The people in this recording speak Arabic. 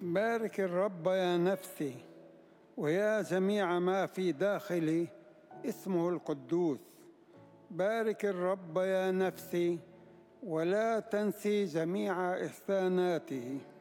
بارك الرب يا نفسي، ويا جميع ما في داخلي اسمه القدوس. بارك الرب يا نفسي، ولا تنسي جميع إحساناته.